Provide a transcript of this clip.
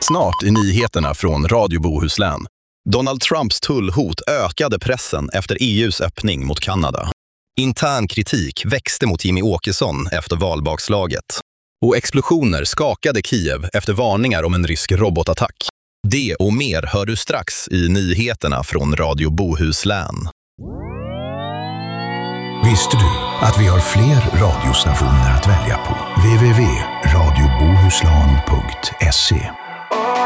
Snart i nyheterna från Radio Bohuslän. Donald Trumps tullhot ökade pressen efter EUs öppning mot Kanada. Intern kritik växte mot Jimmy Åkesson efter valbakslaget. Och explosioner skakade Kiev efter varningar om en rysk robotattack. Det och mer hör du strax i nyheterna från Radio Bohuslän. Visste du att vi har fler radiostationer att välja på? www.radiobohuslan.se